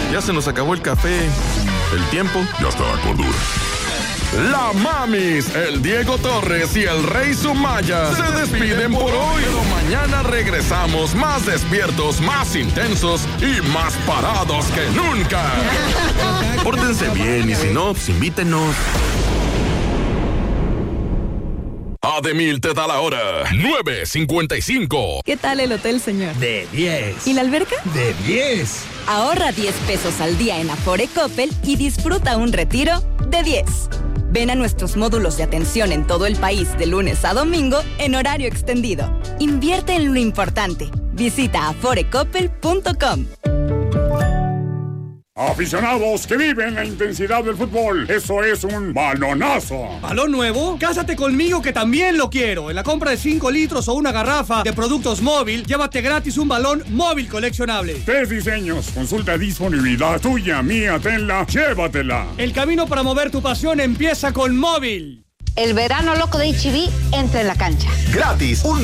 Ya se nos acabó el café. El tiempo. Ya está, cordura. La Mamis, el Diego Torres y el Rey Sumaya se despiden por hoy. Pero mañana regresamos más despiertos, más intensos y más parados que nunca. Pórtense bien y si no, pues invítenos. Ademil te da la hora. 9:55. ¿Qué tal el hotel, señor? De 10. ¿Y la alberca? De 10. Ahorra 10 pesos al día en Afore Coppel y disfruta un retiro de 10. Ven a nuestros módulos de atención en todo el país de lunes a domingo en horario extendido. Invierte en lo importante. Visita aforecoppel.com. Aficionados que viven la intensidad del fútbol, eso es un balonazo. ¿Balón nuevo? Cásate conmigo que también lo quiero. En la compra de 5 litros o una garrafa de productos móvil, llévate gratis un balón móvil coleccionable. 3 diseños, consulta disponibilidad tuya, mía, tenla, llévatela. El camino para mover tu pasión empieza con móvil. El verano loco de H-E-B entra en la cancha. Gratis, un